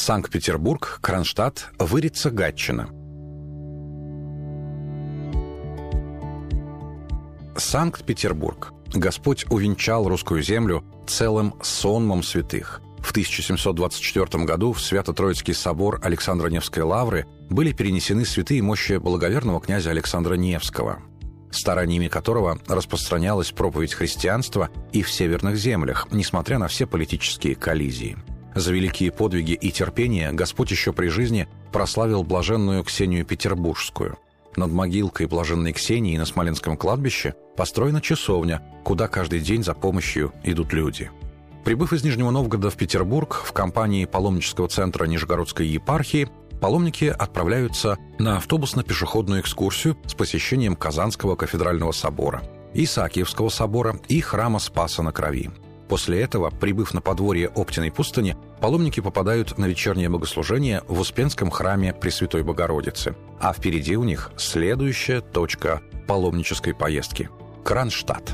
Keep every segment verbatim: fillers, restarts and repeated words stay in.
Санкт-Петербург, Кронштадт, Вырица, Гатчина. Санкт-Петербург. Господь увенчал русскую землю целым сонмом святых. В тысяча семьсот двадцать четвёртом году в Свято-Троицкий собор Александра Невской лавры были перенесены святые мощи благоверного князя Александра Невского, стараниями которого распространялась проповедь христианства и в северных землях, несмотря на все политические коллизии. За великие подвиги и терпение Господь еще при жизни прославил блаженную Ксению Петербургскую. Над могилкой блаженной Ксении на Смоленском кладбище построена часовня, куда каждый день за помощью идут люди. Прибыв из Нижнего Новгорода в Петербург в компании паломнического центра Нижегородской епархии, паломники отправляются на автобусно-пешеходную экскурсию с посещением Казанского кафедрального собора, Исаакиевского собора и храма Спаса на Крови. После этого, прибыв на подворье Оптиной пустыни, паломники попадают на вечернее богослужение в Успенском храме Пресвятой Богородицы, а впереди у них следующая точка паломнической поездки – Кронштадт.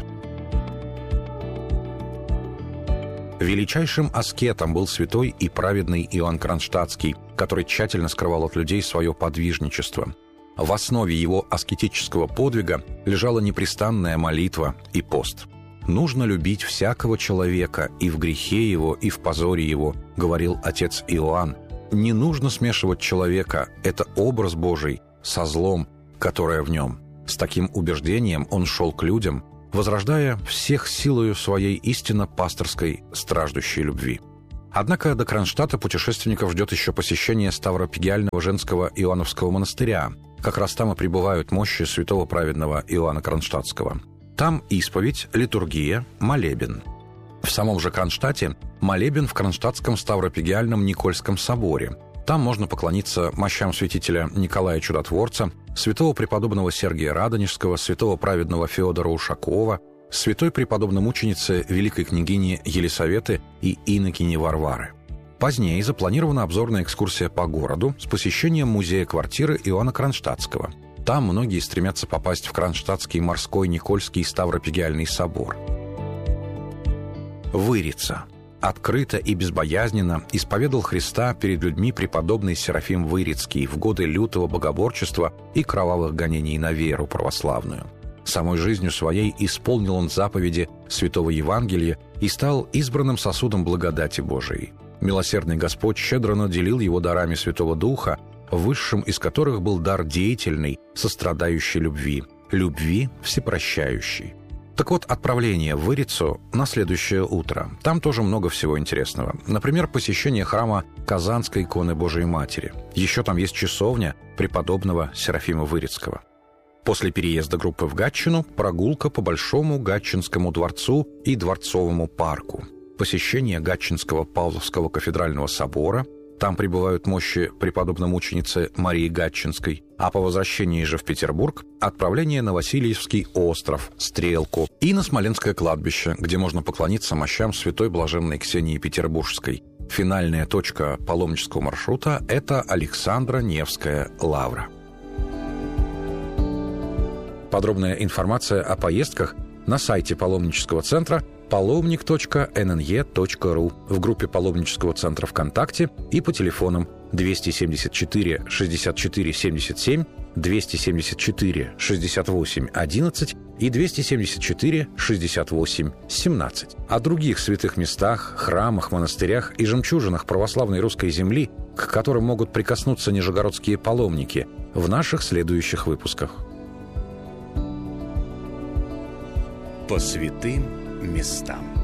Величайшим аскетом был святой и праведный Иоанн Кронштадтский, который тщательно скрывал от людей свое подвижничество. В основе его аскетического подвига лежала непрестанная молитва и пост. «Нужно любить всякого человека и в грехе его, и в позоре его», — говорил отец Иоанн. «Не нужно смешивать человека, это образ Божий, со злом, которое в нем». С таким убеждением он шел к людям, возрождая всех силою своей истинно пасторской страждущей любви. Однако до Кронштадта путешественников ждет еще посещение Ставропигиального женского Иоанновского монастыря. Как раз там и пребывают мощи святого праведного Иоанна Кронштадтского. Там исповедь, литургия, молебен. В самом же Кронштадте молебен в Кронштадтском Ставропигиальном Никольском соборе. Там можно поклониться мощам святителя Николая Чудотворца, святого преподобного Сергия Радонежского, святого праведного Феодора Ушакова, святой преподобно-мученицы великой княгини Елисаветы и инокини Варвары. Позднее запланирована обзорная экскурсия по городу с посещением музея-квартиры Иоанна Кронштадтского. Там многие стремятся попасть в Кронштадтский морской Никольский Ставропигиальный собор. Вырица. Открыто и безбоязненно исповедал Христа перед людьми преподобный Серафим Вырицкий в годы лютого богоборчества и кровавых гонений на веру православную. Самой жизнью своей исполнил он заповеди Святого Евангелия и стал избранным сосудом благодати Божией. Милосердный Господь щедро наделил его дарами Святого Духа, высшим из которых был дар деятельной, сострадающей любви, любви всепрощающей. Так вот, отправление в Вырицу на следующее утро. Там тоже много всего интересного. Например, посещение храма Казанской иконы Божией Матери. Еще там есть часовня преподобного Серафима Вырицкого. После переезда группы в Гатчину прогулка по Большому Гатчинскому дворцу и Дворцовому парку. Посещение Гатчинского Павловского кафедрального собора. Там пребывают мощи преподобно-мученицы Марии Гатчинской, а по возвращении же в Петербург отправление на Васильевский остров, Стрелку и на Смоленское кладбище, где можно поклониться мощам святой блаженной Ксении Петербургской. Финальная точка паломнического маршрута – это Александра Невская лавра. Подробная информация о поездках на сайте паломнического центра паломник точка эн эн е точка ру, в группе паломнического центра ВКонтакте и по телефонам двести семьдесят четыре шестьдесят четыре семьдесят семь, двести семьдесят четыре шестьдесят восемь одиннадцать и двести семьдесят четыре шестьдесят восемь семнадцать. О других святых местах, храмах, монастырях и жемчужинах православной русской земли, к которым могут прикоснуться нижегородские паломники, в наших следующих выпусках. По святым местам.